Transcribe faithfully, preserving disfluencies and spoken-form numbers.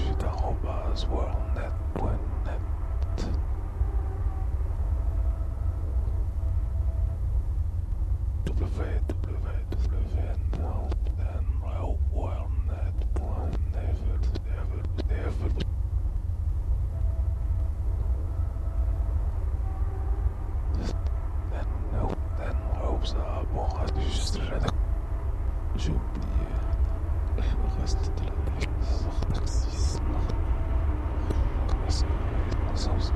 suite arobase worldnet point net. J'ai oublié le reste de la marxisme. Reste dans